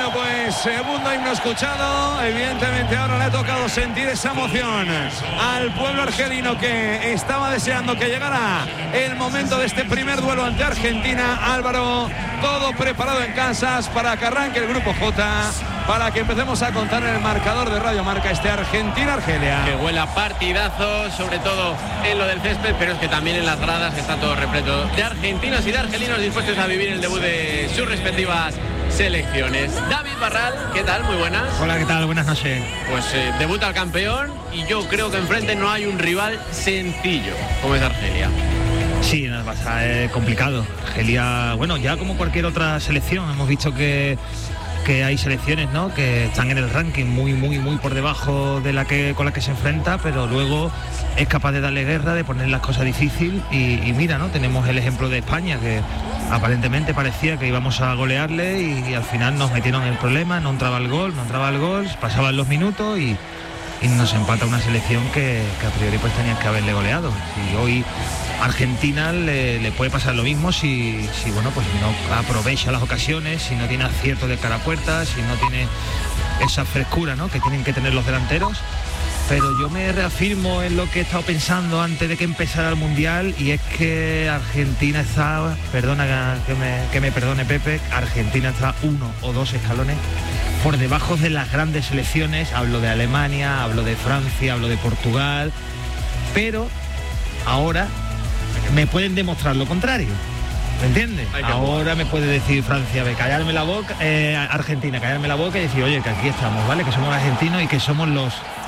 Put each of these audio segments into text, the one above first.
Bueno, pues segundo himno escuchado. Evidentemente ahora le ha tocado sentir esa emoción al pueblo argelino que estaba deseando que llegara el momento de este primer duelo ante Argentina. Álvaro, todo preparado en Kansas para que arranque el grupo J, para que empecemos a contar en el marcador de Radio Marca este Argentina-Argelia. Que huela partidazo, sobre todo en lo del césped, pero es que también en las gradas está todo repleto de argentinos y de argelinos dispuestos a vivir el debut de sus respectivas selecciones. David Barral, ¿qué tal? Muy buenas. Hola, ¿qué tal? Buenas noches. Pues debuta el campeón y yo creo que enfrente no hay un rival sencillo como es Argelia. Sí, va a ser complicado. Argelia, bueno, ya como cualquier otra selección, hemos visto que hay selecciones, ¿no?, que están en el ranking muy por debajo de con la que se enfrenta, pero luego es capaz de darle guerra, de poner las cosas difíciles y mira, ¿no?, tenemos el ejemplo de España, que aparentemente parecía que íbamos a golearle y al final nos metieron en problemas, no entraba el gol, pasaban los minutos y nos empata una selección que a priori pues tenían que haberle goleado. Y hoy Argentina le puede pasar lo mismo si bueno, pues no aprovecha las ocasiones, si no tiene acierto de cara a puerta, si no tiene esa frescura, ¿no?, que tienen que tener los delanteros. Pero yo me reafirmo en lo que he estado pensando antes de que empezara el Mundial, y es que Argentina está, perdona que me perdone Pepe, Argentina está 1 o 2 escalones por debajo de las grandes selecciones. Hablo de Alemania, hablo de Francia, hablo de Portugal, pero ahora me pueden demostrar lo contrario, ¿me entiendes? Ahora me puede decir Francia, callarme la boca, Argentina, callarme la boca y decir, oye, que aquí estamos, ¿vale?, que somos argentinos y que somos los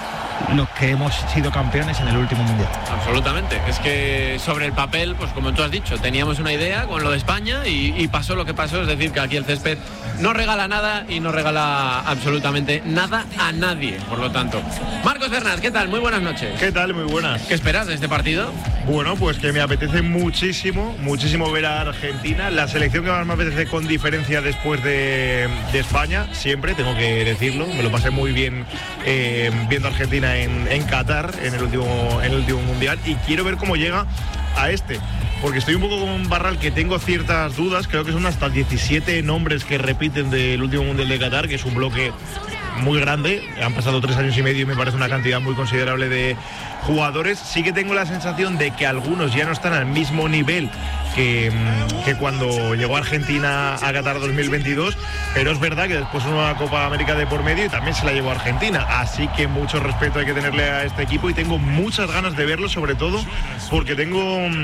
que hemos sido campeones en el último Mundial. Absolutamente, es que sobre el papel, pues como tú has dicho, teníamos una idea con lo de España y pasó lo que pasó, es decir, que aquí el césped no regala nada y no regala absolutamente nada a nadie, por lo tanto. Marcos Bernat, ¿qué tal? Muy buenas noches. ¿Qué tal? Muy buenas. ¿Qué esperas de este partido? Bueno, pues que me apetece muchísimo ver a Argentina, la selección que más me apetece con diferencia después de España, siempre, tengo que decirlo, me lo pasé muy bien viendo a Argentina en Qatar en el último Mundial, y quiero ver cómo llega a este, porque estoy un poco con Barral, que tengo ciertas dudas. Creo que son hasta 17 nombres que repiten del último Mundial de Qatar, que es un bloque muy grande, han pasado 3 años y medio y me parece una cantidad muy considerable de jugadores. Sí que tengo la sensación de que algunos ya no están al mismo nivel que cuando llegó Argentina a Qatar 2022, pero es verdad que después una Copa América de por medio y también se la llevó Argentina, así que mucho respeto hay que tenerle a este equipo y tengo muchas ganas de verlo, sobre todo porque tengo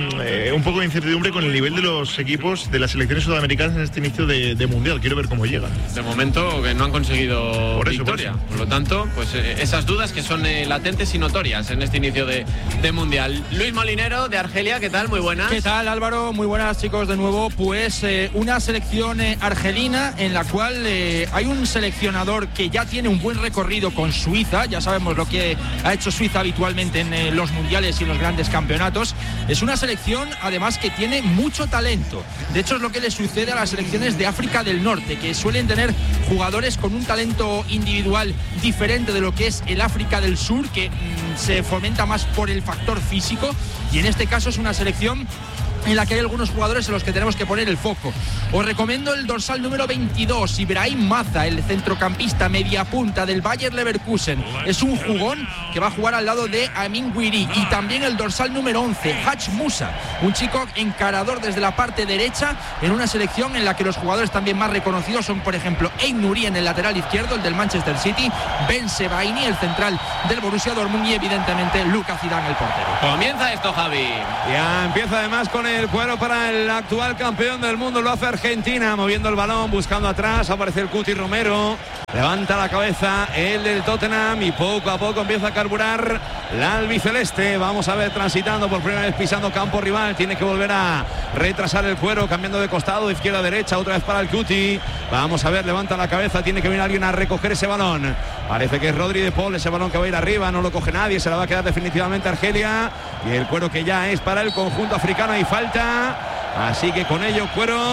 un poco de incertidumbre con el nivel de los equipos de las selecciones sudamericanas en este inicio de Mundial. Quiero ver cómo llegan. De momento que no han conseguido victoria, por lo tanto, pues esas dudas que son latentes y notorias en este inicio de Mundial. Luis Molinero, de Argelia, ¿qué tal? Muy buenas. ¿Qué tal, Álvaro? Muy buenas, chicos, de nuevo. Pues una selección argelina en la cual hay un seleccionador que ya tiene un buen recorrido con Suiza. Ya sabemos lo que ha hecho Suiza habitualmente en los mundiales y los grandes campeonatos. Es una selección, además, que tiene mucho talento. De hecho, es lo que le sucede a las selecciones de África del Norte, que suelen tener jugadores con un talento individual diferente de lo que es el África del Sur, que se fomenta más por el factor físico, y en este caso es una selección en la que hay algunos jugadores en los que tenemos que poner el foco. Os recomiendo el dorsal número 22, Ibrahim Maza, el centrocampista mediapunta del Bayer Leverkusen. Es un jugón que va a jugar al lado de Amin Guiri. Y también el dorsal número 11, Haj Musa, un chico encarador desde la parte derecha, en una selección en la que los jugadores también más reconocidos son, por ejemplo, Eynouri en el lateral izquierdo, el del Manchester City, Ben Sebaini, el central del Borussia Dortmund, y evidentemente Lucas Zidane, el portero. Comienza esto, Javi. Ya empieza además con el cuero para el actual campeón del mundo. Lo hace Argentina, moviendo el balón, buscando atrás. Aparece el Cuti Romero, levanta la cabeza el del Tottenham y poco a poco empieza a carburar la albiceleste. Vamos a ver, transitando por primera vez, pisando campo rival. Tiene que volver a retrasar el cuero, cambiando de costado, de izquierda a derecha, otra vez para el Cuti. Vamos a ver, levanta la cabeza, tiene que venir alguien a recoger ese balón. Parece que es Rodri de Paul, ese balón que va a ir arriba, no lo coge nadie, se la va a quedar definitivamente Argelia. Y el cuero que ya es para el conjunto africano, y falta. Así que con ello, cuero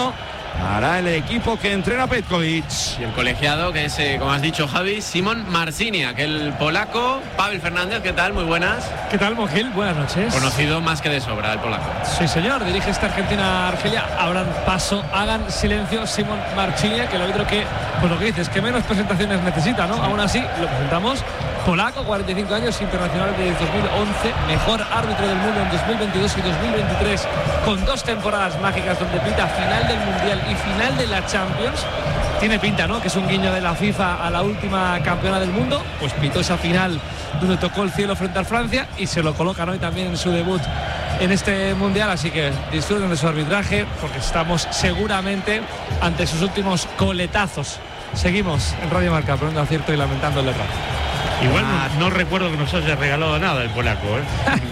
hará el equipo que entrena Petkovic. Y el colegiado, que es, como has dicho, Javi, Simon Marciniak, el polaco. Pavel Fernández, ¿qué tal? Muy buenas. ¿Qué tal, Mogil? Buenas noches. Conocido más que de sobra, el polaco. Sí, señor, dirige esta Argentina-Argelia. Abran paso, hagan silencio. Simon Marciniak, que el árbitro que, pues lo que dices, que menos presentaciones necesita, ¿no? Sí. Aún así, lo presentamos. Polaco, 45 años, internacional de 2011, mejor árbitro del mundo en 2022 y 2023, con 2 temporadas mágicas donde pita final del Mundial y final de la Champions. Tiene pinta, ¿no?, que es un guiño de la FIFA a la última campeona del mundo. Pues pitó esa final donde tocó el cielo frente a Francia y se lo colocan hoy también en su debut en este Mundial. Así que disfruten de su arbitraje, porque estamos seguramente ante sus últimos coletazos. Seguimos en Radio Marca, poniendo acierto y lamentando el error. Igual no recuerdo que nos haya regalado nada el polaco, ¿eh?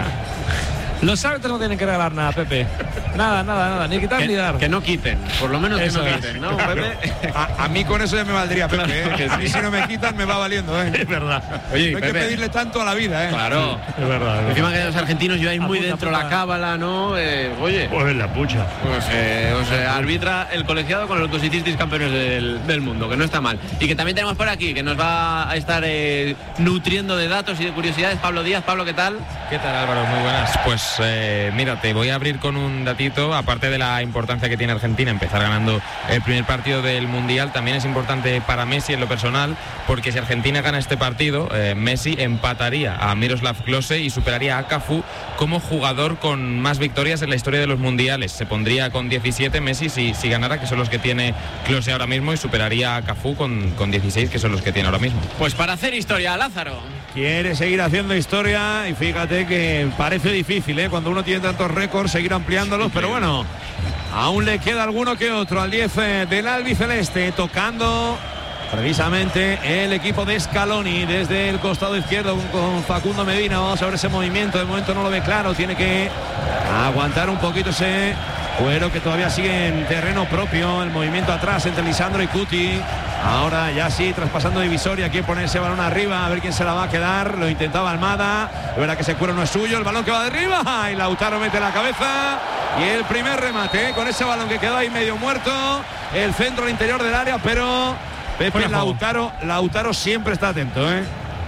Los árbitros no tienen que regalar nada, Pepe. Nada, ni quitar ni dar. Que no quiten, por lo menos eso que no quiten, ¿no, Pepe? A mí con eso ya me valdría, Pepe, ¿eh? Que a mí si no me quitan me va valiendo, ¿eh? Es verdad. Oye, no hay Pepe, que pedirle tanto a la vida, ¿eh? Claro, es verdad. Encima que los argentinos lleváis muy dentro la cábala, ¿no? Oye. Pues la pucha. Pues arbitra el colegiado con los que os hicisteis campeones del mundo, que no está mal. Y que también tenemos por aquí, que nos va a estar nutriendo de datos y de curiosidades, Pablo Díaz. Pablo, ¿qué tal? ¿Qué tal, Álvaro? Muy buenas. Pues mira, te voy a abrir con un datito. Aparte de la importancia que tiene Argentina empezar ganando el primer partido del Mundial, también es importante para Messi en lo personal, porque si Argentina gana este partido, Messi empataría a Miroslav Klose y superaría a Cafú como jugador con más victorias en la historia de los mundiales. Se pondría con 17 Messi si ganara, que son los que tiene Klose ahora mismo, y superaría a Cafú con 16, que son los que tiene ahora mismo. Pues para hacer historia, Lázaro. Quiere seguir haciendo historia y fíjate que parece difícil, ¿eh? Cuando uno tiene tantos récords, seguir ampliándolos, pero bueno, aún le queda alguno que otro al 10 del albiceleste, tocando precisamente el equipo de Scaloni desde el costado izquierdo con Facundo Medina. Vamos a ver ese movimiento, de momento no lo ve claro, tiene que aguantar un poquito ese Cuero, que todavía sigue en terreno propio, el movimiento atrás entre Lisandro y Cuti. Ahora ya sí, traspasando divisoria, quiere poner ese balón arriba, a ver quién se la va a quedar. Lo intentaba Almada, de verdad que ese Cuero no es suyo, el balón que va de arriba y Lautaro mete la cabeza. Y el primer remate, con ese balón que quedó ahí medio muerto, el centro al interior del área, pero Pepe, Lautaro siempre está atento, ¿eh?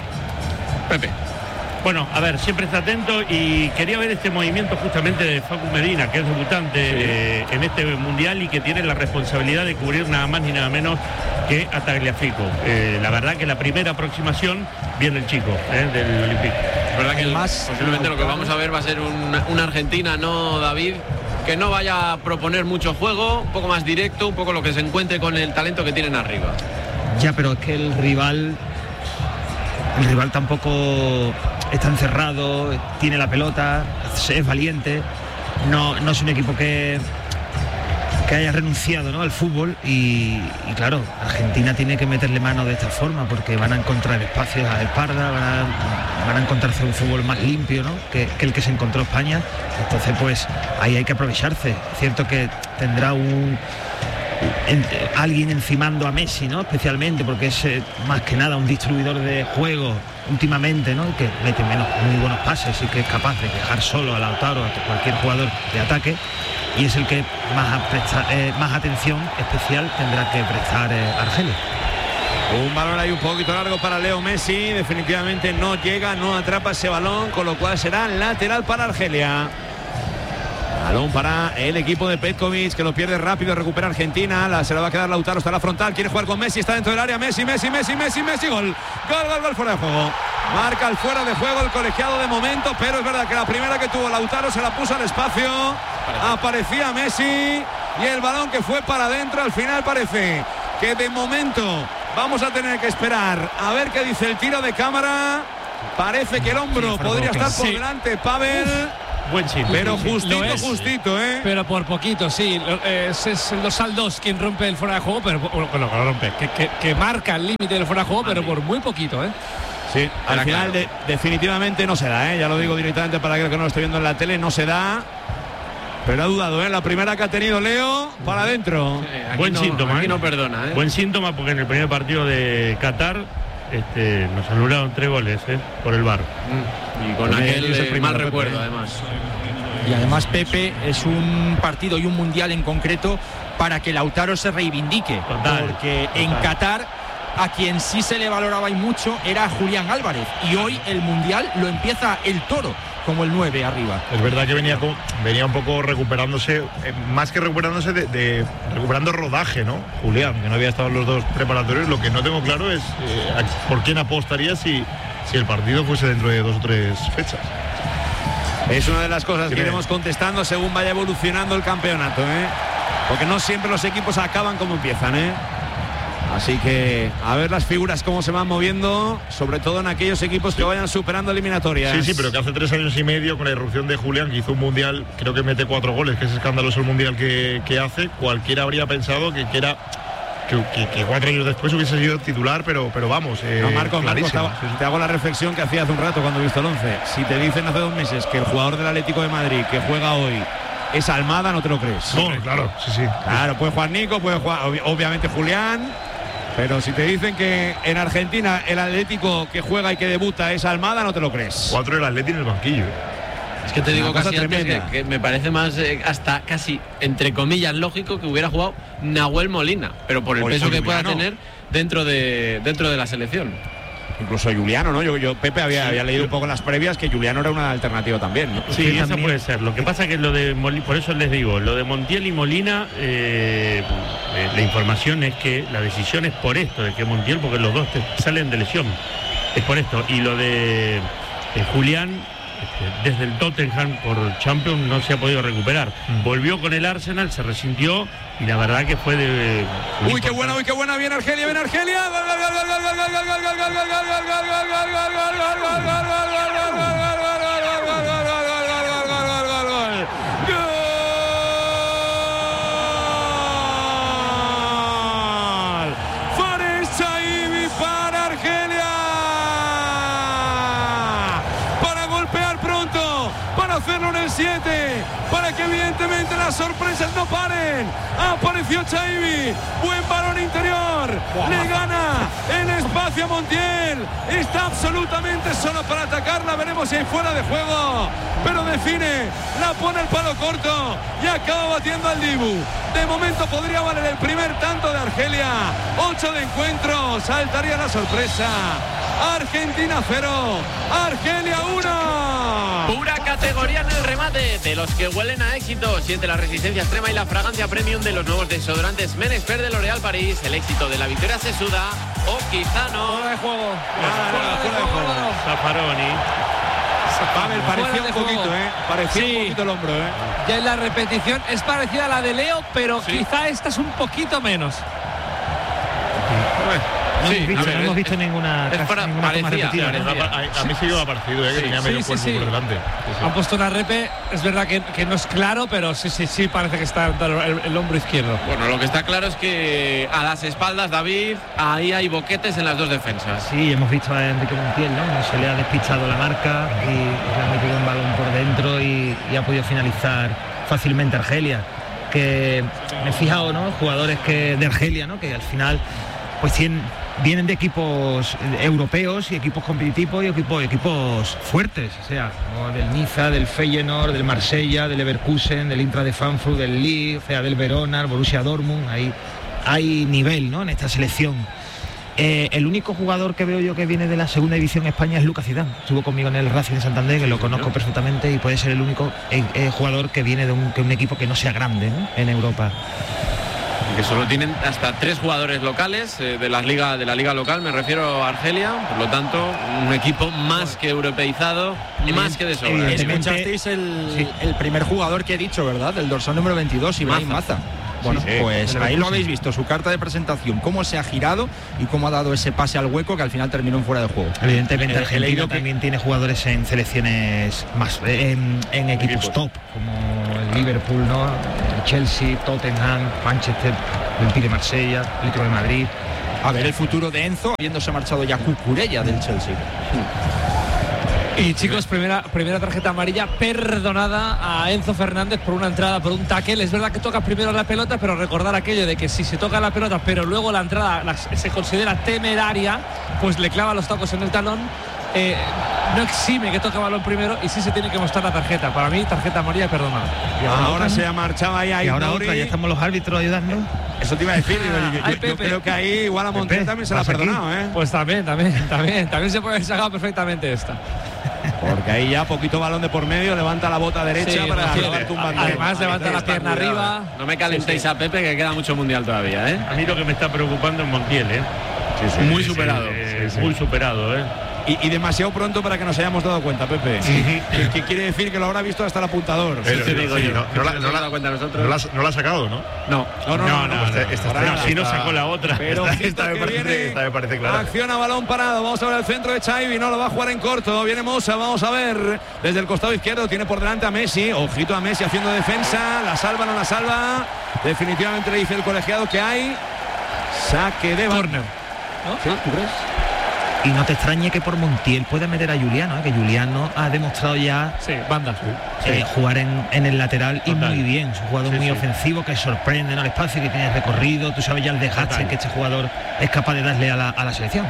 Pepe. Bueno, a ver, siempre está atento y quería ver este movimiento justamente de Facu Medina, que es debutante en este Mundial y que tiene la responsabilidad de cubrir nada más ni nada menos que a Tagliafico. La verdad que la primera aproximación viene el chico del Olympique. Es verdad que posiblemente lo que vamos a ver va a ser una Argentina, ¿no, David? Que no vaya a proponer mucho juego, un poco más directo, un poco lo que se encuentre con el talento que tienen arriba. Ya, pero es que el rival tampoco está encerrado, tiene la pelota, es valiente, no es un equipo que haya renunciado, ¿no?, al fútbol y claro, Argentina tiene que meterle mano de esta forma porque van a encontrar espacios a espalda, van a encontrarse un fútbol más limpio, ¿no?, que el que se encontró España. Entonces pues ahí hay que aprovecharse. Es cierto que tendrá alguien encimando a Messi, ¿no?, especialmente porque es más que nada un distribuidor de juego últimamente, ¿no?, que mete muy buenos pases y que es capaz de dejar solo a Lautaro, a cualquier jugador de ataque, y es el que más atención especial tendrá que prestar Argelia. Un balón ahí un poquito largo para Leo Messi, definitivamente no llega, no atrapa ese balón, con lo cual será lateral para Argelia. Balón para el equipo de Petkovic, que lo pierde rápido, recupera Argentina, se la va a quedar Lautaro, está a la frontal, quiere jugar con Messi, está dentro del área, Messi, gol fuera de juego. Marca el fuera de juego el colegiado de momento, pero es verdad que la primera que tuvo Lautaro se la puso al espacio, aparecía Messi y el balón que fue para adentro. Al final parece que de momento vamos a tener que esperar a ver qué dice el tiro de cámara. Parece que el hombro podría estar por delante, Pavel. Buen chip, pero justito, ¿eh? Pero por poquito, sí. Es Los Saldos quien rompe el fuera de juego, pero bueno, lo rompe. Que marca el límite del fuera de juego, pero por muy poquito, ¿eh? Sí, al final definitivamente no se da, ¿eh? Ya lo digo directamente para que no lo esté viendo en la tele, no se da. Pero ha dudado, ¿eh? La primera que ha tenido Leo, para adentro. Buen síntoma, aquí no perdona, ¿eh? Buen síntoma porque en el primer partido de Qatar nos anularon 3 goles por el VAR. Y con aquel mal recuerdo, además. Y además, Pepe, es un partido y un mundial en concreto para que Lautaro se reivindique. Total. Porque en Qatar a quien sí se le valoraba y mucho era Julián Álvarez, y hoy el Mundial lo empieza el Toro como el 9 arriba. Es verdad que venía un poco recuperándose, más que recuperándose, recuperando rodaje, ¿no? Julián, que no había estado en los dos preparatorios. Lo que no tengo claro es por quién apostaría si el partido fuese dentro de 2 o 3 fechas. Es una de las cosas que iremos contestando según vaya evolucionando el campeonato, ¿eh? Porque no siempre los equipos acaban como empiezan, ¿eh? Así que a ver las figuras cómo se van moviendo, sobre todo en aquellos equipos que vayan superando eliminatorias. Sí, pero que hace 3 años y medio, con la irrupción de Julián, que hizo un mundial, creo que mete 4 goles, que es escandaloso el mundial que hace, cualquiera habría pensado que 4 años después hubiese sido titular, pero vamos. No, Marcos, te hago la reflexión que hacía hace un rato cuando he visto el 11. Si te dicen hace 2 meses que el jugador del Atlético de Madrid que juega hoy es Almada, no te lo crees. No, claro, sí. Claro, puede jugar Nico, puede jugar obviamente Julián. Pero si te dicen que en Argentina el Atlético que juega y que debuta es Almada, no te lo crees. 4 el Atlético en el banquillo. Es que te digo casi antes tremenda. que me parece más hasta casi entre comillas lógico que hubiera jugado Nahuel Molina, pero por el peso que pueda tener dentro de la selección. Incluso Juliano, ¿no? Yo Pepe había leído un poco en las previas que Juliano era una alternativa también, ¿no? Sí, eso puede ser. Lo que pasa que lo de Molina, por eso les digo, lo de Montiel y Molina, la información es que la decisión es por esto, de que Montiel, porque los dos salen de lesión, es por esto. Y lo de Julián, desde el Tottenham por Champions no se ha podido recuperar. Volvió con el Arsenal, se resintió y la verdad que fue de... Uy, qué buena, viene Argelia, Gol, Fares Chaibi para Argelia, para golpear pronto, para hacerlo en el 7, para que evidentemente las sorpresas no paren. Apareció Chaibi, buen balón interior, le gana en espacio a Montiel, está absolutamente solo para atacarla, veremos si hay fuera de juego, pero define, la pone al palo corto y acaba batiendo al Dibu. De momento podría valer el primer tanto de Argelia. 8 de encuentro, saltaría la sorpresa. Argentina 0, Argelia 1. Pura categoría en el remate, de los que huelen a éxito. Siente la resistencia extrema y la fragancia premium de los nuevos desodorantes Men Expert de L'Oréal París. El éxito de la victoria se suda, o quizá no. Fuera de juego. Zaffaroni. Pavel, parecía un poquito, parecía un poquito el hombro, Ya en la repetición es parecida a la de Leo, pero quizá esta es un poquito menos. No hemos visto ninguna toma repetida. A mí sí me ha parecido, que tenía medio cuerpo por delante. Han puesto una repe, es verdad que no es claro, pero sí parece que está el hombro izquierdo. Bueno, lo que está claro es que a las espaldas, David, ahí hay boquetes en las dos defensas. Sí, hemos visto a Enrique Montiel, ¿no? Se le ha despistado la marca y le ha metido un balón por dentro y ha podido finalizar fácilmente Argelia. Que me he fijado, ¿no? Jugadores de Argelia, ¿no? Que al final pues vienen de equipos europeos y equipos competitivos y equipos fuertes, o sea, como del Niza, del Feyenoord, del Marsella, del Leverkusen, del Eintracht de Frankfurt, del Lille, o sea, del Verona, el Borussia Dortmund. Hay nivel, ¿no? En esta selección. El único jugador que veo yo que viene de la segunda división en España es Lucas Zidane. Estuvo conmigo en el Racing de Santander, que lo conozco perfectamente, y puede ser el único jugador que viene de un equipo que no sea grande, ¿no? En Europa. Que solo tienen hasta 3 jugadores locales de la liga local, me refiero a Argelia, por lo tanto un equipo más que europeizado, más que de sobra. Escuchasteis el primer jugador que he dicho, ¿verdad? El dorsal número 22, Ibrahim Maza. Bueno, pues ahí lo habéis visto, su carta de presentación, cómo se ha girado y cómo ha dado ese pase al hueco que al final terminó en fuera de juego. Evidentemente Argentina también tiene jugadores en selecciones más en equipos top, como el Liverpool, ¿no? El Chelsea, Tottenham, Manchester, el Marsella, el Atlético de Madrid. A ver el futuro de Enzo, habiéndose marchado ya Cucurella del Chelsea. Y chicos, primera tarjeta amarilla perdonada a Enzo Fernández por una entrada, por un tackle. Es verdad que toca primero la pelota, pero recordar aquello de que si se toca la pelota pero luego la entrada se considera temeraria, pues le clava los tacos en el talón. no exime que toque balón primero y sí se tiene que mostrar la tarjeta. Para mí, tarjeta amarilla perdonada. Ahora se marchaba ya. Y ahora otra, ya estamos los árbitros ayudando. Eso te iba a decir. Yo creo que ahí igual a Montiel también se la ha perdonado, ¿eh? Pues también se puede haber sacado perfectamente esta. Porque ahí ya poquito balón de por medio, levanta la bota derecha para acabar tumbando. Además levanta la pierna arriba. No me calentéis a Pepe, que queda mucho mundial todavía, ¿eh? A mí lo que me está preocupando es Montiel, ¿eh? Muy superado. Muy superado, ¿eh? Y demasiado pronto para que nos hayamos dado cuenta, Pepe. Que quiere decir que lo habrá visto hasta el apuntador. Pero, sí, digo yo. No la ha sacado, ¿no? No. Si no sacó la otra. Pero esta me parece clara. Acción a balón parado. Vamos a ver el centro de Xavi. No lo va a jugar en corto. Viene Mosa. Vamos a ver desde el costado izquierdo. Tiene por delante a Messi. Ojito a Messi haciendo defensa. La salva, no la salva. Definitivamente le dice el colegiado que hay saque de córner. ¿No? ¿Sí? ¿Tú crees? Y no te extrañe que por Montiel pueda meter a Juliano, que Juliano ha demostrado ya banda. Jugar en el lateral. Total. Y muy bien. Es un jugador muy ofensivo que sorprende en el espacio, que tiene recorrido. Tú sabes ya el desgaste que este jugador es capaz de darle a la selección.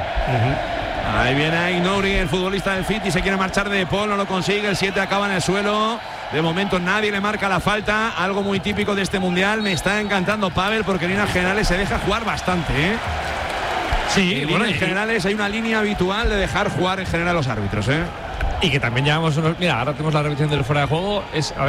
Ahí viene Aït-Nouri, el futbolista del City, se quiere marchar de Paul, no lo consigue, el 7 acaba en el suelo. De momento nadie le marca la falta, algo muy típico de este mundial. Me está encantando Pavel porque en líneas generales se deja jugar bastante, ¿eh? Sí, bueno, en generales hay una línea habitual de dejar jugar en general a los árbitros, ¿eh? Y que también llevamos unos. Mira, ahora tenemos la revisión del fuera de juego.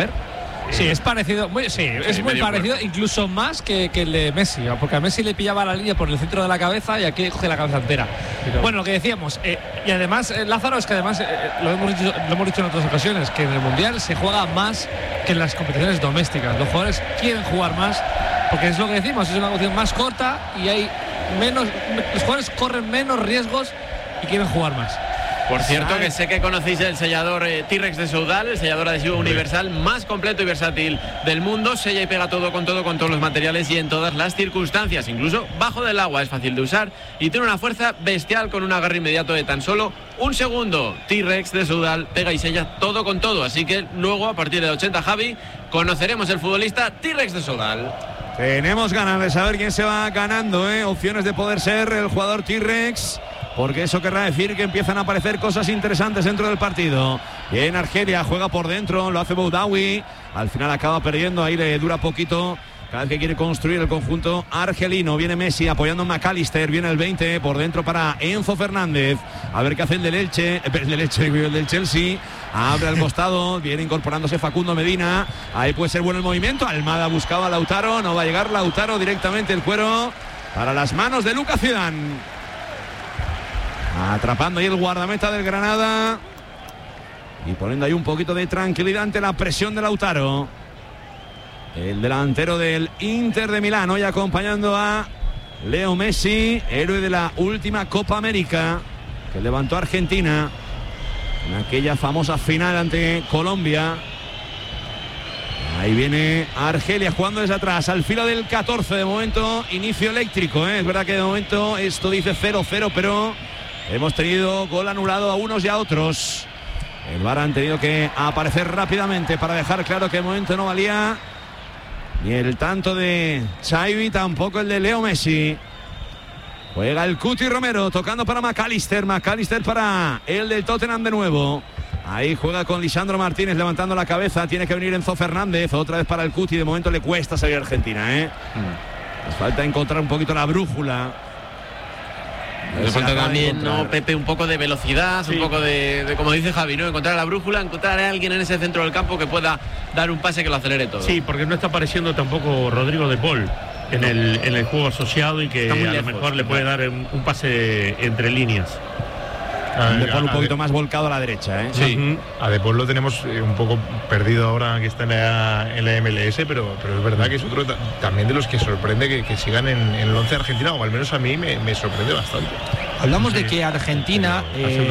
Sí, es parecido. Es muy parecido, incluso más que el de Messi, porque a Messi le pillaba la línea por el centro de la cabeza y aquí coge la cabeza entera. Bueno, lo que decíamos, y además, Lázaro, es que además lo hemos dicho en otras ocasiones, que en el Mundial se juega más que en las competiciones domésticas. Los jugadores quieren jugar más, porque es lo que decimos, es una competición más corta y hay menos, los jugadores corren menos riesgos y quieren jugar más. Por cierto, que sé que conocéis el sellador T-Rex de Soudal, el sellador adhesivo universal más completo y versátil del mundo. Sella y pega todo con todos los materiales y en todas las circunstancias, incluso bajo del agua. Es fácil de usar y tiene una fuerza bestial con un agarre inmediato de tan solo un segundo. T-Rex de Soudal pega y sella todo con todo. Así que luego, a partir de 80, Javi, conoceremos el futbolista T-Rex de Soudal. Tenemos ganas de saber quién se va ganando, opciones de poder ser el jugador T-Rex, porque eso querrá decir que empiezan a aparecer cosas interesantes dentro del partido. Bien, Argelia juega por dentro, lo hace Boudaoui, al final acaba perdiendo, ahí le dura poquito cada vez que quiere construir el conjunto argelino. Viene Messi apoyando a McAllister, viene el 20 por dentro para Enzo Fernández, a ver qué hace el del Chelsea. Abre al costado, viene incorporándose Facundo Medina. Ahí puede ser bueno el movimiento. Almada buscaba a Lautaro, no va a llegar Lautaro, directamente el cuero para las manos de Lucas Zidane. Atrapando ahí el guardameta del Granada y poniendo ahí un poquito de tranquilidad ante la presión de Lautaro. El delantero del Inter de Milán, hoy acompañando a Leo Messi, héroe de la última Copa América que levantó a Argentina en aquella famosa final ante Colombia. Ahí viene Argelia jugando desde atrás, al filo del 14. De momento, inicio eléctrico, Es verdad que de momento esto dice 0-0, pero hemos tenido gol anulado a unos y a otros. El VAR han tenido que aparecer rápidamente para dejar claro que de momento no valía ni el tanto de Xavi, tampoco el de Leo Messi. Juega el Cuti Romero, tocando para McAllister para el del Tottenham de nuevo. Ahí juega con Lisandro Martínez levantando la cabeza, tiene que venir Enzo Fernández, otra vez para el Cuti. De momento le cuesta salir a Argentina, Nos falta encontrar un poquito la brújula. Le falta también, Pepe, un poco de velocidad, un poco de como dice Javi, encontrar la brújula, encontrar a alguien en ese centro del campo que pueda dar un pase que lo acelere todo. Sí, porque no está apareciendo tampoco Rodrigo de Paul en el juego asociado y que a lo mejor le puede dar un pase entre líneas. De Paul un poquito más volcado a la derecha, Sí. A De Paul lo tenemos un poco perdido ahora que está en la MLS, pero es verdad que es otro también de los que sorprende que sigan en el 11 de Argentina, o al menos a mí me sorprende bastante. Hablamos de que Argentina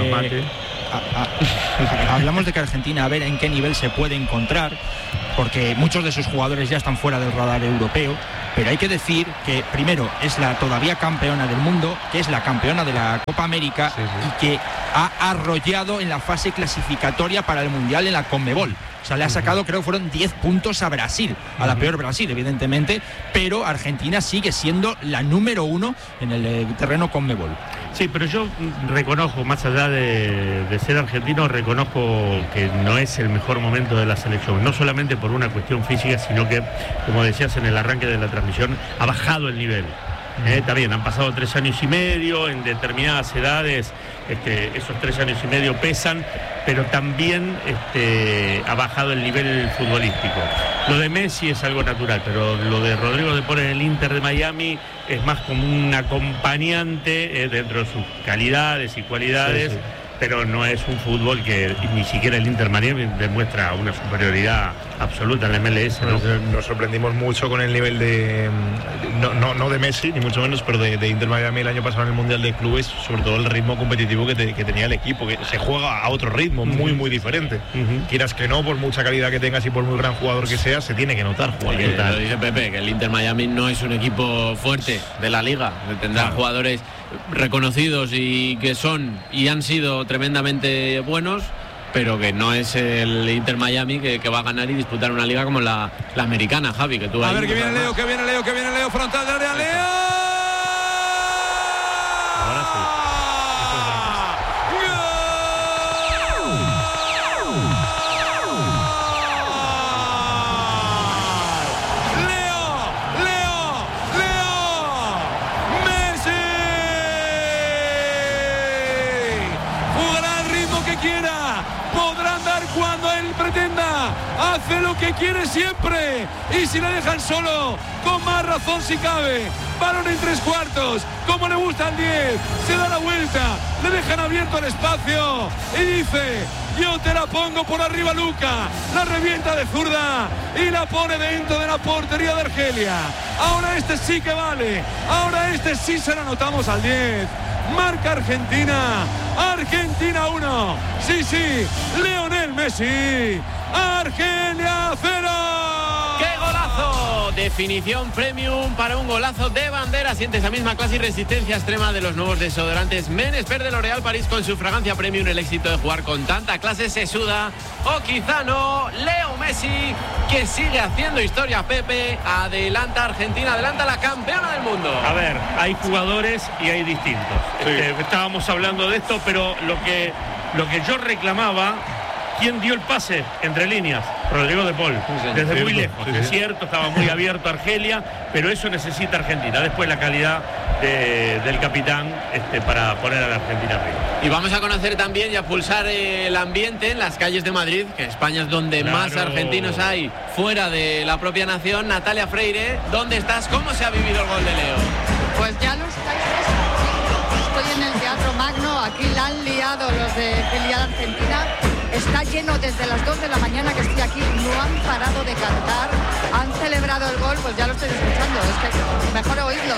hablamos de que Argentina, a ver en qué nivel se puede encontrar, porque muchos de sus jugadores ya están fuera del radar europeo, pero hay que decir que primero es la todavía campeona del mundo, que es la campeona de la Copa América y que ha arrollado en la fase clasificatoria para el Mundial en la Conmebol. O sea, le ha sacado, creo que fueron 10 puntos a Brasil, a la peor Brasil, evidentemente, pero Argentina sigue siendo la número 1 en el terreno Conmebol. Sí, pero yo reconozco, más allá de ser argentino, reconozco que no es el mejor momento de la selección, no solamente por una cuestión física, sino que, como decías en el arranque de la transmisión, ha bajado el nivel. Está bien, han pasado 3 años y medio, en determinadas edades esos 3 años y medio pesan, pero también ha bajado el nivel futbolístico. Lo de Messi es algo natural, pero lo de Rodrigo de Paul en el Inter de Miami es más como un acompañante dentro de sus calidades y cualidades. Sí. Pero no es un fútbol que ni siquiera el Inter Miami demuestra una superioridad absoluta en la MLS, ¿no? Nos sorprendimos mucho con el nivel no de Messi, ni mucho menos, pero de Inter Miami el año pasado en el Mundial de Clubes, sobre todo el ritmo competitivo que tenía el equipo, que se juega a otro ritmo, muy, muy diferente. Quieras que no, por mucha calidad que tengas y por muy gran jugador que seas, se tiene que notar. Lo dice Pepe, que el Inter Miami no es un equipo fuerte de la liga, tendrá jugadores reconocidos y que son y han sido tremendamente buenos, pero que no es el Inter Miami que va a ganar y disputar una liga como la americana, Javi, que tú a ver, que viene Leo, frontal de área, Leo. Ahora sí. Hace lo que quiere siempre, y si le dejan solo, con más razón si cabe. Balón en 3/4, como le gusta al 10, se da la vuelta, le dejan abierto el espacio y dice: yo te la pongo por arriba, Luca. La revienta de zurda y la pone dentro de la portería de Argelia. Ahora sí que vale, ahora sí se la anotamos al 10. Marca Argentina 1. Sí, Lionel Messi. Argelia 0. ¡Qué golazo! Definición premium para un golazo de bandera. Siente esa misma clase y resistencia extrema de los nuevos desodorantes Men Expert de L'Oréal París con su fragancia premium. El éxito de jugar con tanta clase se suda, o quizá no. Leo Messi, que sigue haciendo historia, Pepe. Adelanta Argentina, adelanta la campeona del mundo. A ver, hay jugadores y hay distintos. Sí. Estábamos hablando de esto, pero lo que yo reclamaba, ¿quién dio el pase entre líneas? Rodrigo de Paul, desde muy lejos. Es cierto, estaba muy abierto Argelia, pero eso necesita Argentina. Después la calidad del capitán para poner a la Argentina arriba. Y vamos a conocer también y a pulsar el ambiente en las calles de Madrid, que España es donde más argentinos hay fuera de la propia nación. Natalia Freire, ¿dónde estás? ¿Cómo se ha vivido el gol de Leo? Pues ya lo estáis viendo. Estoy en el Teatro Magno, aquí la han liado los de filial argentina. Está lleno desde las 2 de la mañana que estoy aquí, no han parado de cantar, han celebrado el gol, pues ya lo estoy escuchando, es que mejor oírlo.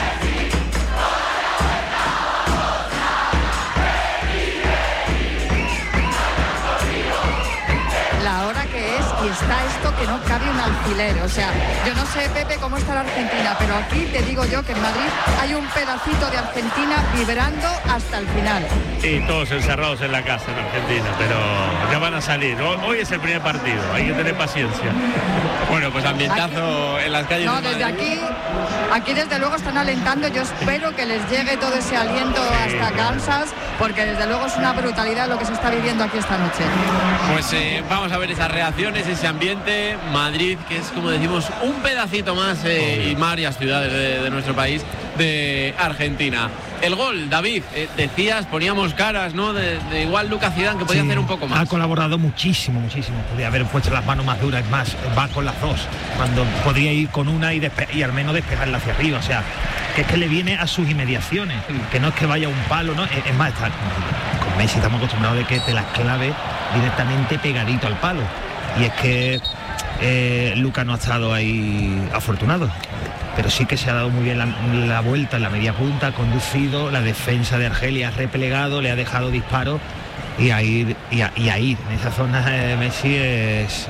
La hora que es y está esto que no cabe un alfiler, o sea, yo no sé, Pepe, cómo está la Argentina, pero aquí te digo yo que en Madrid hay un pedacito de Argentina vibrando hasta el final. Sí, todos encerrados en la casa en Argentina, pero ya van a salir. Hoy es el primer partido, hay que tener paciencia. Bueno, pues ambientazo aquí, en las calles. No, de desde aquí desde luego están alentando. Yo espero que les llegue todo ese aliento hasta Kansas, porque desde luego es una brutalidad lo que se está viviendo aquí esta noche. Pues vamos a ver esas reacciones, ese ambiente. Madrid, que es, como decimos, un pedacito más y varias ciudades de nuestro país, de Argentina. El gol, David, decías, poníamos caras, ¿no? De igual Lucas Zidane, que podía hacer un poco más. Ha colaborado muchísimo. Podría haber puesto las manos más duras, es más, va con las dos. Cuando podría ir con una y al menos despejarla hacia arriba. O sea, que es que le viene a sus inmediaciones, que no es que vaya un palo, ¿no? Es más, con Messi estamos acostumbrados de que te las clave directamente pegadito al palo. Y es que Lucas no ha estado ahí afortunado. Pero sí que se ha dado muy bien la vuelta en la media punta, ha conducido, la defensa de Argelia ha replegado, le ha dejado disparos y ahí en esa zona Messi es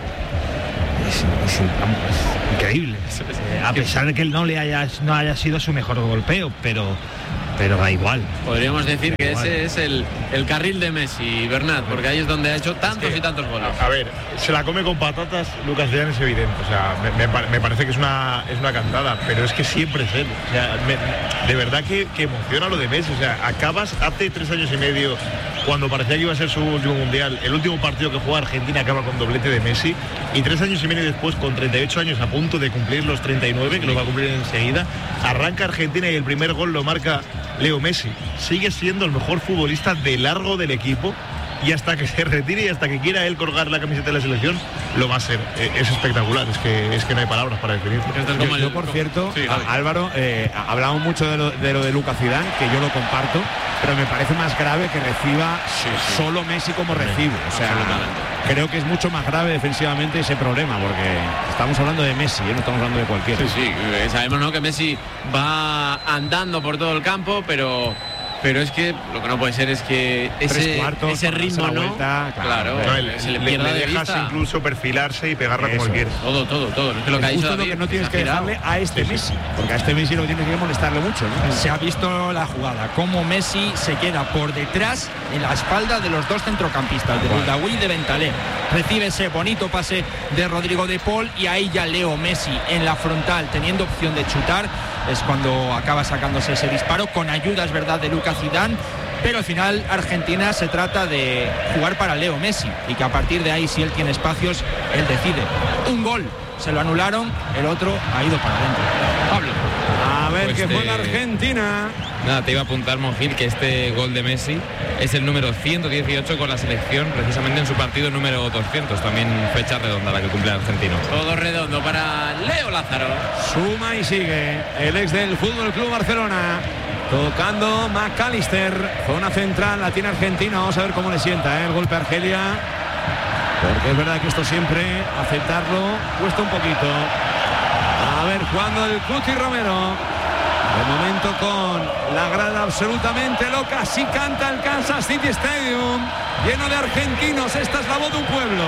increíble. A pesar de que no haya sido su mejor golpeo, pero pero da igual. Podríamos decir que ese es el carril de Messi, Bernat, porque ahí es donde ha hecho tantos y tantos goles. A ver, se la come con patatas Lucas Zidane, es evidente. O sea, me parece que es una cantada, pero es que siempre es él. O sea, de verdad que emociona lo de Messi. O sea, acabas hace 3 años y medio, cuando parecía que iba a ser su último mundial, el último partido que juega Argentina acaba con doblete de Messi, y 3 años y medio después, con 38 años a punto de cumplir los 39, que lo va a cumplir enseguida, arranca Argentina y el primer gol lo marca Leo Messi. Sigue siendo el mejor futbolista de largo del equipo, y hasta que se retire y hasta que quiera él colgar la camiseta de la selección, lo va a ser. Es espectacular, es que no hay palabras para definirlo. Yo, por cierto, Álvaro, hablamos mucho de lo de Lucas Zidane, que yo lo comparto, pero me parece más grave que reciba solo Messi como recibe. O sea, creo que es mucho más grave defensivamente ese problema, porque estamos hablando de Messi, no estamos hablando de cualquiera. Sabemos, ¿no?, que Messi va andando por todo el campo, pero es que lo que no puede ser es que ese ritmo, ¿no? Vuelta, claro, se le pierda de vista. Incluso perfilarse y pegarla como él quiere. Todo. Es que lo que ha dicho David, lo que no tienes que dejarle a este Messi, porque a este Messi lo tienes que molestarle mucho, ¿no? Se ha visto la jugada, cómo Messi se queda por detrás en la espalda de los dos centrocampistas, de Boudagui y de Bentaleb. Recibe ese bonito pase de Rodrigo de Paul y ahí ya Leo Messi en la frontal, teniendo opción de chutar. Es cuando acaba sacándose ese disparo, con ayuda, es verdad, de Lucas Zidane, pero al final Argentina se trata de jugar para Leo Messi, y que a partir de ahí, si él tiene espacios, él decide. Un gol se lo anularon, el otro ha ido para adentro. Pablo. A ver qué fue la Argentina. Nada, te iba a apuntar, Monjil, que este gol de Messi es el número 118 con la selección, precisamente en su partido número 200, también fecha redonda la que cumple el argentino. Todo redondo para Leo Lázaro. Suma y sigue el ex del Fútbol Club Barcelona, tocando McAllister, zona central, la tiene Argentina. Vamos a ver cómo le sienta el golpe a Argelia, porque es verdad que esto siempre, aceptarlo, cuesta un poquito. A ver, cuando el Cuti Romero, de momento con la grada absolutamente loca, sí canta el Kansas City Stadium, lleno de argentinos. Esta es la voz de un pueblo.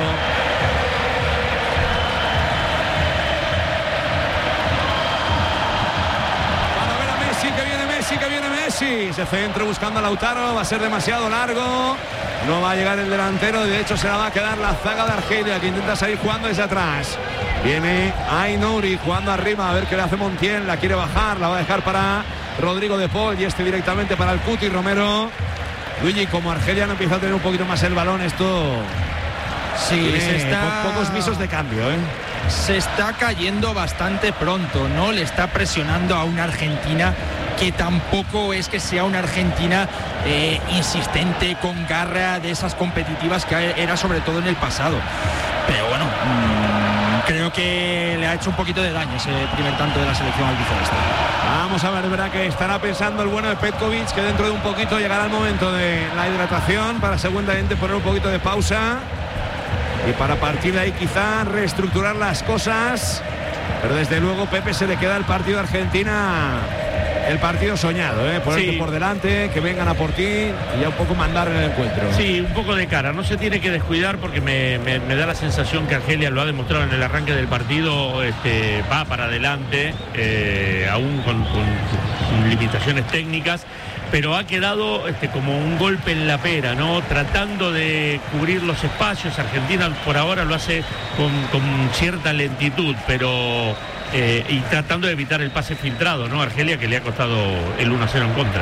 Para ver a Messi, que viene Messi. Se centra buscando a Lautaro, va a ser demasiado largo. No va a llegar el delantero, de hecho se la va a quedar la zaga de Argelia, que intenta salir jugando desde atrás. Viene Ainouri jugando arriba, a ver qué le hace Montiel, la quiere bajar, la va a dejar para Rodrigo de Paul, y este directamente para el Cuti Romero. Luigi, como Argelia no empieza a tener un poquito más el balón, esto sí, con pocos visos de cambio, se está cayendo bastante pronto, no le está presionando a una Argentina que tampoco es que sea una Argentina insistente, con garra, de esas competitivas que era sobre todo en el pasado. Pero bueno, creo que le ha hecho un poquito de daño ese primer tanto de la selección albiceleste. Vamos a ver, verá que estará pensando el bueno de Petkovic, que dentro de un poquito llegará el momento de la hidratación para segundamente poner un poquito de pausa y para partir de ahí quizá reestructurar las cosas. Pero desde luego, Pepe, se le queda el partido a Argentina, el partido soñado, ponerte por delante, que vengan a por ti y ya un poco mandar en el encuentro. Sí, un poco de cara, no se tiene que descuidar, porque me da la sensación que Argelia lo ha demostrado en el arranque del partido, va para adelante, aún con limitaciones técnicas, pero ha quedado como un golpe en la pera, ¿no? Tratando de cubrir los espacios. Argentina por ahora lo hace con cierta lentitud, pero y tratando de evitar el pase filtrado, ¿no? Argelia, que le ha costado el 1-0 en contra.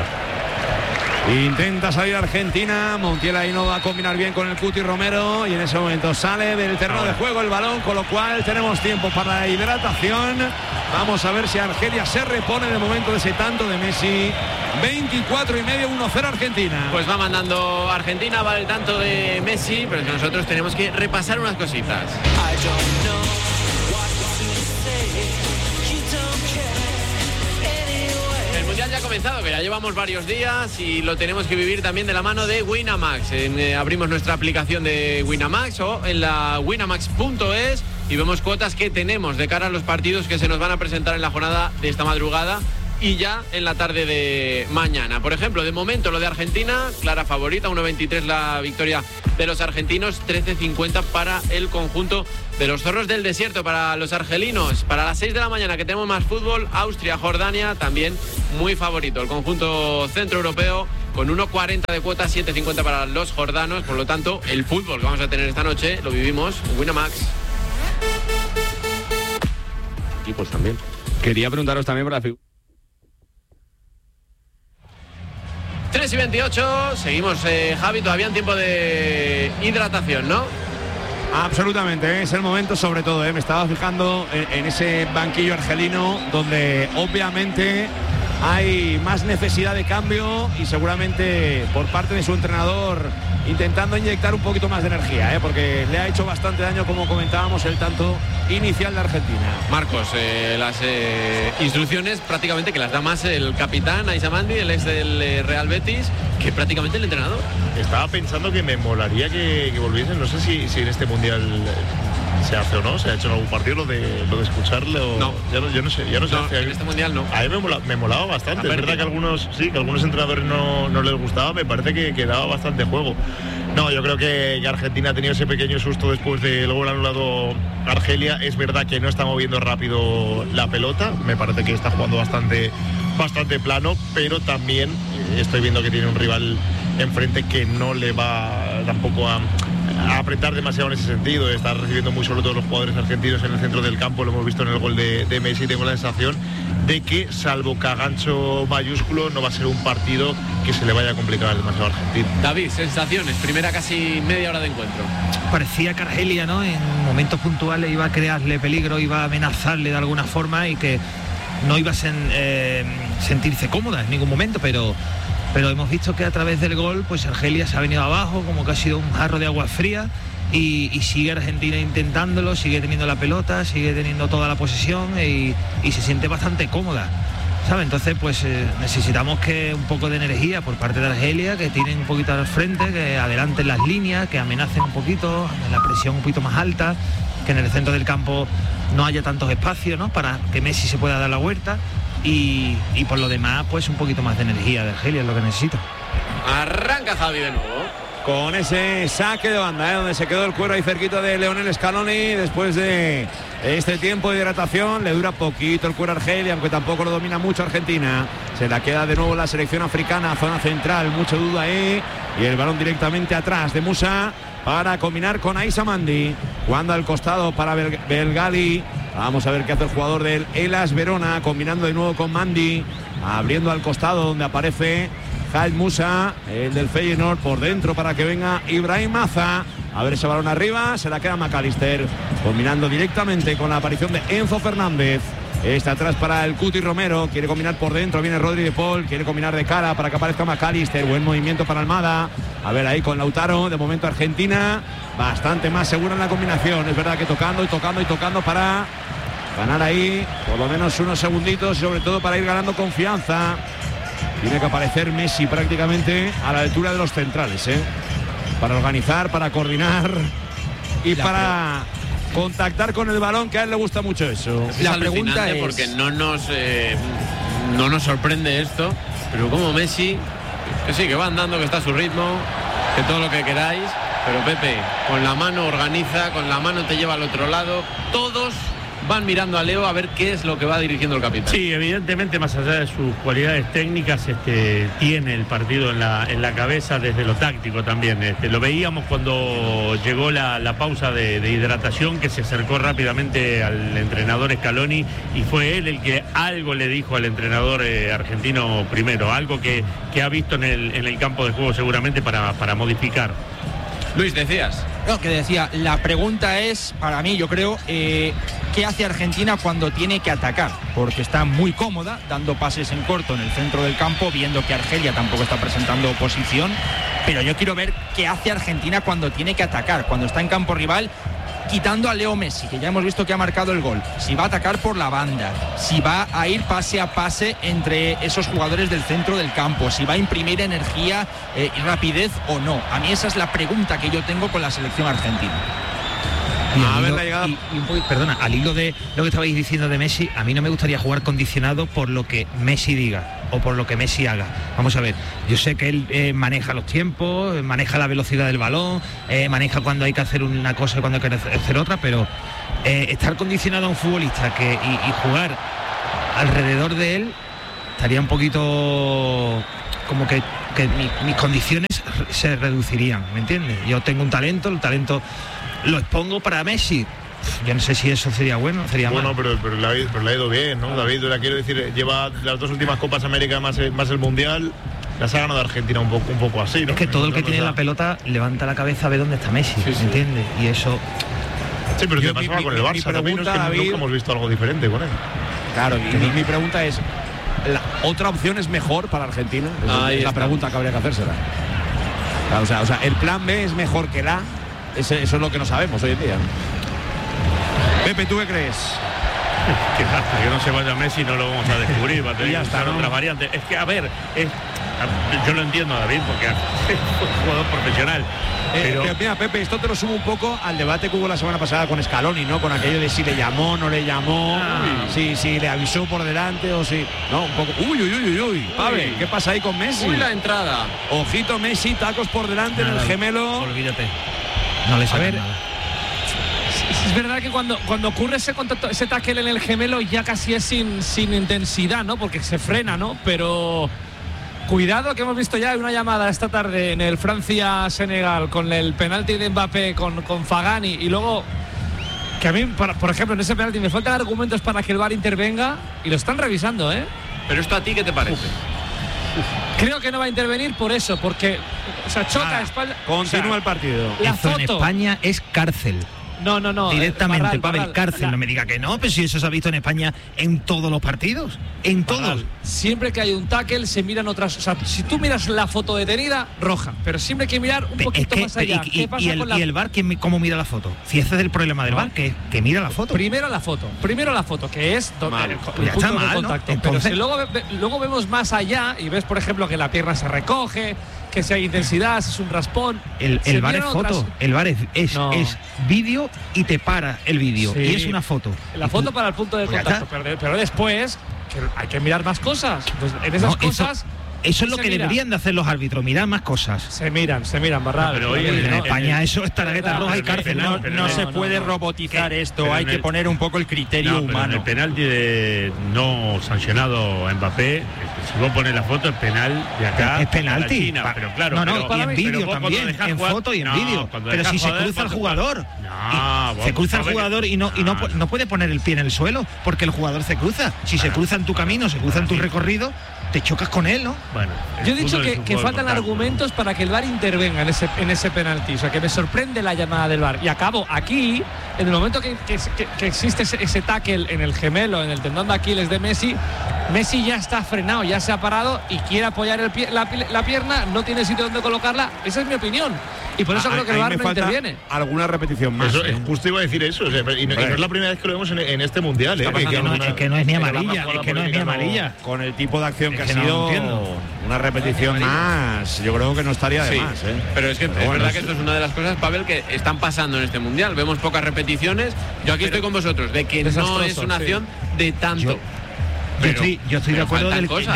Intenta salir Argentina, Montiel ahí no va a combinar bien con el Cuti Romero, y en ese momento sale del terreno de juego el balón, con lo cual tenemos tiempo para la hidratación. Vamos a ver si Argelia se repone de momento de ese tanto de Messi. 24,5, 1-0 Argentina. Pues va mandando Argentina, va el tanto de Messi, pero es que nosotros tenemos que repasar unas cositas. El Mundial ya ha comenzado, que ya llevamos varios días y lo tenemos que vivir también de la mano de Winamax. Abrimos nuestra aplicación de Winamax o en la winamax.es y vemos cuotas que tenemos de cara a los partidos que se nos van a presentar en la jornada de esta madrugada y ya en la tarde de mañana. Por ejemplo, de momento lo de Argentina, clara favorita, 1,23 la victoria de los argentinos, 13,50 para el conjunto de los zorros del desierto, para los argelinos. Para las 6 de la mañana, que tenemos más fútbol, Austria, Jordania, también muy favorito el conjunto centroeuropeo, con 1,40 de cuota, 7,50 para los jordanos. Por lo tanto, el fútbol que vamos a tener esta noche lo vivimos en Winamax. Equipos también. Quería preguntaros también por la figura. 3:28, seguimos, Javi, todavía en tiempo de hidratación, ¿no? Absolutamente, es el momento sobre todo, me estaba fijando en ese banquillo argelino donde obviamente hay más necesidad de cambio y seguramente por parte de su entrenador intentando inyectar un poquito más de energía, porque le ha hecho bastante daño, como comentábamos, el tanto inicial de Argentina. Marcos, las instrucciones prácticamente que las da más el capitán Aizamandi, el ex del Real Betis, que prácticamente el entrenador. Estaba pensando que me molaría que volviesen, no sé si en este mundial se hace o no, se ha hecho en algún partido lo de escucharlo. No, yo no sé, ya no se hace. En este mundial no. A mí me molaba bastante. Es verdad que algunos entrenadores no les gustaba, me parece que daba bastante juego. No, yo creo que Argentina ha tenido ese pequeño susto después del gol anulado Argelia. Es verdad que no está moviendo rápido la pelota, me parece que está jugando bastante plano, pero también estoy viendo que tiene un rival enfrente que no le va tampoco a apretar demasiado en ese sentido. Está recibiendo muy solo todos los jugadores argentinos en el centro del campo, lo hemos visto en el gol de Messi. Tengo la sensación de que, salvo cagancho mayúsculo, no va a ser un partido que se le vaya a complicar demasiado a Argentina. David, sensaciones, primera casi media hora de encuentro. Parecía que Argelia, ¿no?, en momentos puntuales iba a crearle peligro, iba a amenazarle de alguna forma y que no iba a sentirse cómoda en ningún momento, pero hemos visto que a través del gol pues Argelia se ha venido abajo, como que ha sido un jarro de agua fría, y sigue Argentina intentándolo, sigue teniendo la pelota, sigue teniendo toda la posesión y se siente bastante cómoda, ¿sabes? Entonces pues necesitamos que un poco de energía por parte de Argelia, que tienen un poquito al frente, que adelanten las líneas, que amenacen un poquito, la presión un poquito más alta, que en el centro del campo no haya tantos espacios, ¿no?, para que Messi se pueda dar la vuelta. Y por lo demás, pues un poquito más de energía de Argelia es lo que necesita. Arranca Javi de nuevo. Con ese saque de banda, donde se quedó el cuero ahí cerquita de Lionel Scaloni. Después de este tiempo de hidratación, le dura poquito el cuero a Argelia, aunque tampoco lo domina mucho Argentina. Se la queda de nuevo la selección africana, zona central, mucha duda ahí. Y el balón directamente atrás de Musa para combinar con Aizamandi. Cuando al costado para Belgali. Vamos a ver qué hace el jugador del Hellas Verona, combinando de nuevo con Mandi, abriendo al costado donde aparece Khalid Musa, el del Feyenoord, por dentro para que venga Ibrahim Maza. A ver ese balón arriba, se la queda McAllister, combinando directamente con la aparición de Enzo Fernández. Está atrás para el Cuti Romero, quiere combinar por dentro, viene Rodri de Paul, quiere combinar de cara para que aparezca McAllister. Buen movimiento para Almada. A ver ahí con Lautaro, de momento Argentina bastante más segura en la combinación. Es verdad que tocando para ganar ahí por lo menos unos segunditos, sobre todo para ir ganando confianza. Tiene que aparecer Messi prácticamente a la altura de los centrales, para organizar, para coordinar y para contactar con el balón, que a él le gusta mucho eso. La pregunta es, porque no nos sorprende esto, pero como Messi, que sí, que va andando, que está a su ritmo, que todo lo que queráis, pero Pepe con la mano organiza, con la mano te lleva al otro lado. Todos van mirando a Leo a ver qué es lo que va dirigiendo el capitán. Sí, evidentemente, más allá de sus cualidades técnicas, tiene el partido en la cabeza desde lo táctico también. Lo veíamos cuando llegó la pausa de hidratación, que se acercó rápidamente al entrenador Scaloni y fue él el que algo le dijo al entrenador argentino primero, algo que ha visto en el campo de juego seguramente para modificar. Luis, decías. No, que decía, la pregunta es, para mí, yo creo, ¿qué hace Argentina cuando tiene que atacar? Porque está muy cómoda, dando pases en corto en el centro del campo, viendo que Argelia tampoco está presentando oposición, pero yo quiero ver qué hace Argentina cuando tiene que atacar, cuando está en campo rival, quitando a Leo Messi, que ya hemos visto que ha marcado el gol. Si va a atacar por la banda, si va a ir pase a pase entre esos jugadores del centro del campo, si va a imprimir energía y rapidez o no. A mí esa es la pregunta que yo tengo con la selección argentina. Perdona, al hilo de lo que estabais diciendo de Messi, a mí no me gustaría jugar condicionado por lo que Messi diga o por lo que Messi haga. Vamos a ver, yo sé que él maneja los tiempos, maneja la velocidad del balón, maneja cuando hay que hacer una cosa y cuando hay que hacer otra, pero estar condicionado a un futbolista y jugar alrededor de él estaría un poquito como que mis condiciones se reducirían, ¿me entiendes? Yo tengo un talento, el talento lo expongo para Messi. Yo no sé si eso sería bueno, sería malo. Pero le ha ido bien, ¿no? David, quiero decir, lleva las 2 últimas Copas América más el Mundial, las ha ganado Argentina un poco así, ¿no? Es que todo el que tiene la pelota levanta la cabeza a ver dónde está Messi, ¿me entiendes? Y eso... Sí, pero ¿qué pasaba con el Barça? También es que David, nunca hemos visto algo diferente con él. Claro, y mi pregunta es, ¿la otra opción es mejor para Argentina? Es la pregunta que habría que hacérsela. Claro, o sea, el plan B es mejor que el A. Eso es lo que no sabemos hoy en día, ¿no? Pepe, ¿tú qué crees? Que hasta que no se vaya Messi no lo vamos a descubrir, va a tener que buscar otras variantes. Es que, a ver, yo lo entiendo, David, porque es un jugador profesional. Pero mira, Pepe, esto te lo sumo un poco al debate que hubo la semana pasada con Scaloni, ¿no? Con aquello de si le llamó, no le llamó, si le avisó por delante o si... No, un poco... Uy. Pavel, ¿qué pasa ahí con Messi? Uy, la entrada. Ojito Messi, tacos por delante en el gemelo. Olvídate. No le sabe nada. Es verdad que cuando ocurre ese contacto, ese tackle en el gemelo ya casi es sin intensidad, ¿no? Porque se frena, ¿no? Pero... Cuidado, que hemos visto ya una llamada esta tarde en el Francia-Senegal con el penalti de Mbappé con Fagani, y luego que a mí, por ejemplo, en ese penalti me faltan argumentos para que el VAR intervenga y lo están revisando, ¿eh? Pero esto a ti, ¿qué te parece? Creo que no va a intervenir por eso, porque choca a espalda. Continúa el partido. La eso foto en España es cárcel. No. Directamente, Pavel, cárcel. No me diga que no, pero si eso se ha visto en España en todos los partidos. En todos. Siempre que hay un tackle se miran otras. O sea, si tú miras la foto detenida, roja. Pero siempre hay que mirar un poquito más allá. ¿Y el VAR cómo mira la foto? Si ese es el problema del VAR, que mira la foto. Primero la foto, que es el punto de contacto. ¿no? Pero si luego vemos más allá y ves, por ejemplo, que la pierna se recoge, que si hay intensidad, si es un raspón. El VAR es foto. El VAR es vídeo y te para el vídeo. Sí. Y es una foto. La foto para el punto de contacto. Pero después hay que mirar más cosas. Entonces, en esas cosas... Eso es lo que deberían de hacer los árbitros, mirar más cosas. Se miran, Barral. Pero oye, en España eso es tarjeta roja y cárcel. No se puede robotizar esto, hay que poner un poco el criterio humano. En el penalti de no sancionado a Mbappé, si vos pones la foto, es penal de acá. Es penalti. China, pero claro. Y en vídeo también, en foto y en vídeo. Pero si se cruza el jugador. Se cruza el jugador y no puede poner el pie en el suelo, porque el jugador se cruza. Si se cruza en tu camino, se cruza en tu recorrido, te chocas con él, ¿no? Bueno, yo he dicho que faltan argumentos para que el VAR intervenga en ese penalti. O sea, que me sorprende la llamada del VAR. Y acabo aquí, en el momento que existe ese tackle en el gemelo, en el tendón de Aquiles de Messi ya está frenado, ya se ha parado y quiere apoyar la pierna, no tiene sitio donde colocarla. Esa es mi opinión. Y por eso creo que el VAR no interviene. Alguna repetición más. Eso, justo iba a decir eso. O sea, y no es la primera vez que lo vemos en este mundial. Es que no es ni amarilla. Es que no es ni amarilla. Con el tipo de acción que ha sido una repetición más, yo creo que no estaría de más. Pero es que es verdad que esto es una de las cosas, Pavel, que están pasando en este mundial. Vemos pocas repeticiones. Yo aquí estoy con vosotros, de que no es una acción de tanto. Yo estoy de acuerdo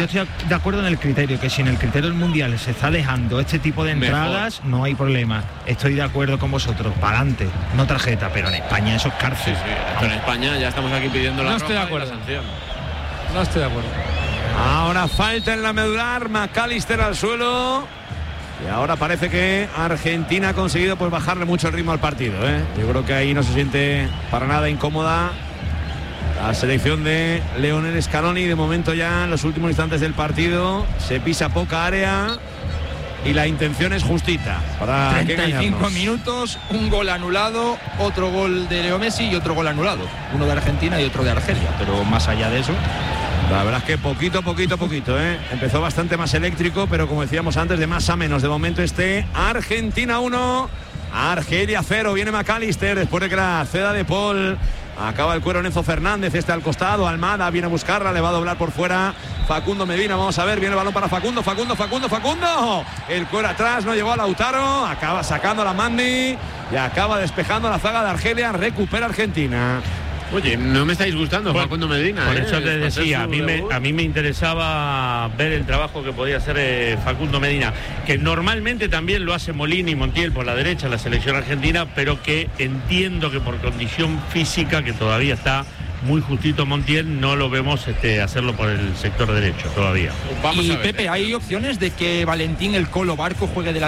en el criterio, que si en el criterio del mundial se está dejando este tipo de entradas, no hay problema. Estoy de acuerdo con vosotros, para adelante, no tarjeta, pero en España eso es cárcel. Sí, pero en España ya estamos aquí pidiendo la roja y la sanción. No estoy de acuerdo. Ahora falta en la medular, McAllister al suelo. Y ahora parece que Argentina ha conseguido pues bajarle mucho el ritmo al partido. Yo creo que ahí no se siente para nada incómoda la selección de Lionel Scaloni. De momento ya en los últimos instantes del partido se pisa poca área y la intención es justita. Para 35 minutos, un gol anulado, otro gol de Leo Messi y otro gol anulado. Uno de Argentina y otro de Argelia. Pero más allá de eso... La verdad es que poquito. Empezó bastante más eléctrico, pero como decíamos antes, de más a menos. De momento Argentina 1, Argelia 0. Viene McAllister después de que la ceda de Paul. Acaba el cuero Enzo Fernández, al costado, Almada viene a buscarla, le va a doblar por fuera Facundo Medina, vamos a ver, viene el balón para Facundo, el cuero atrás, no llegó a Lautaro, acaba sacando a la Mandi y acaba despejando la zaga de Argelia, recupera Argentina. Oye, no me estáis gustando, Facundo Medina. Por eso te decía, a mí me interesaba ver el trabajo que podía hacer Facundo Medina, que normalmente también lo hace Molina y Montiel por la derecha, la selección argentina, pero que entiendo que por condición física, que todavía está muy justito Montiel, no lo vemos hacerlo por el sector derecho todavía. Y Pepe, ¿hay opciones de que Valentín el Colo Barco juegue de